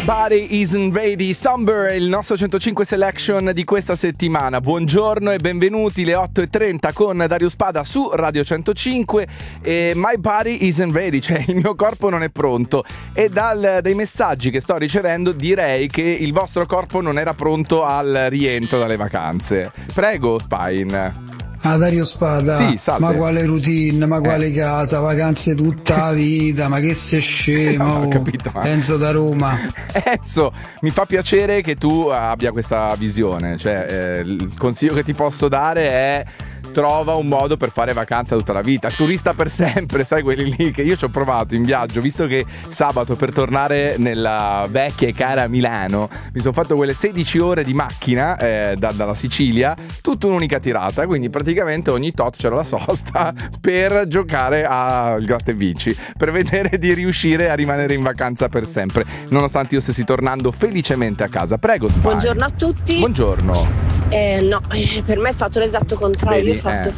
My Body Isn't Ready, Somber, il nostro 105 selection di questa settimana. Buongiorno e benvenuti, le 8:30 con Dario Spada su Radio 105. E My Body Isn't Ready, cioè il mio corpo non è pronto. E dai messaggi che sto ricevendo direi che il vostro corpo non era pronto al rientro dalle vacanze. Prego, Spine. Dario Spada, sì, salve. Ma quale routine, ma quale casa, vacanze tutta la vita, ma che sei scemo. No, ho capito, ma... Enzo da Roma. Enzo, mi fa piacere che tu abbia questa visione, cioè il consiglio che ti posso dare è: trova un modo per fare vacanza tutta la vita, turista per sempre, sai, quelli lì che io ci ho provato in viaggio, visto che sabato per tornare nella vecchia e cara Milano mi sono fatto quelle 16 ore di macchina dalla Sicilia, tutta un'unica tirata, quindi praticamente ogni tot c'era la sosta per giocare al gratta e vinci, per vedere di riuscire a rimanere in vacanza per sempre, nonostante io stessi tornando felicemente a casa. Prego, Spy. Buongiorno a tutti. Buongiorno. No, per me è stato l'esatto contrario. Vedi? Io ho fatto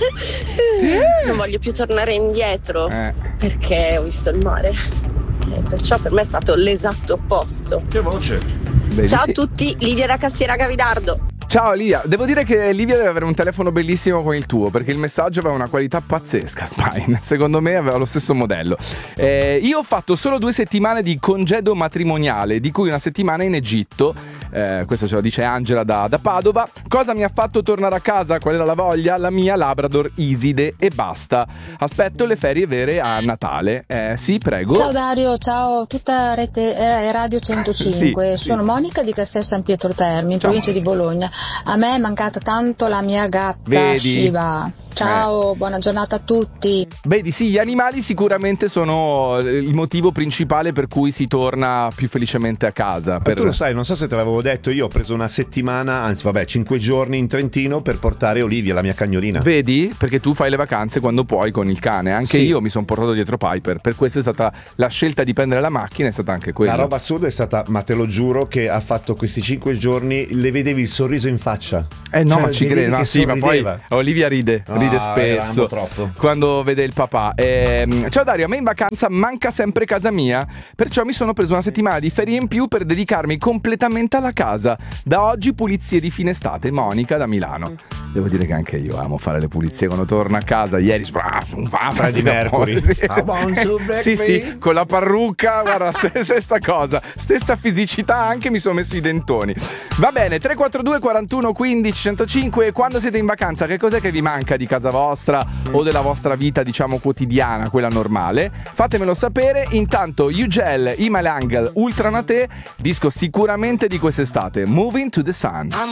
non voglio più tornare indietro perché ho visto il mare, perciò per me è stato l'esatto opposto. Che voce. Vedi, Ciao sì. a tutti, Lidia da Cassiera Gavidardo. Ciao Livia, devo dire che Livia deve avere un telefono bellissimo con il tuo, perché il messaggio aveva una qualità pazzesca, Spine. Secondo me aveva lo stesso modello. Io ho fatto solo 2 settimane di congedo matrimoniale, di cui una settimana in Egitto. Questo ce lo dice Angela da Padova. Cosa mi ha fatto tornare a casa? Qual era la voglia? La mia Labrador Iside, e basta. Aspetto le ferie vere a Natale. Sì, prego. Ciao Dario, ciao tutta rete Radio 105. Sì, Sono sì. Monica di Castel San Pietro Terme, in Ciao. provincia di Bologna. A me è mancata tanto la mia gatta Vedi? Shiva. Ciao, buona giornata a tutti. Vedi, sì, gli animali sicuramente sono il motivo principale per cui si torna più felicemente a casa. Ma tu lo sai, non so se te l'avevo detto, io ho preso una settimana, anzi 5 giorni in Trentino per portare Olivia, la mia cagnolina. Vedi? Perché tu fai le vacanze quando puoi con il cane. Anche Sì. io mi sono portato dietro Piper. Per questo è stata la scelta di prendere la macchina, è stata anche quella. La roba assurda è stata, ma te lo giuro, che ha fatto questi 5 giorni, le vedevi il sorriso in faccia. No, Cioè, ma ci vedevi credo. che Ma sì, ma poi sorrideva. Olivia ride spesso amo troppo. quando vede il papà. Ciao Dario, a me in vacanza manca sempre casa mia, perciò mi sono preso una settimana di ferie in più per dedicarmi completamente alla casa. Da oggi pulizie di fine estate. Monica da Milano. Devo dire che anche io amo fare le pulizie quando torno a casa. Ieri Freddie Mercury. Sì. I want to break Sì, me. sì, con la parrucca, guarda, stessa cosa, stessa fisicità, anche mi sono messo i dentoni. Va bene, 342 41 15 105. Quando siete in vacanza, che cos'è che vi manca di casa vostra o della vostra vita, diciamo, quotidiana, quella normale? Fatemelo sapere. Intanto Ugel, Imalangal, Ultranate, disco sicuramente di quest'estate, Moving to the Sun. I'm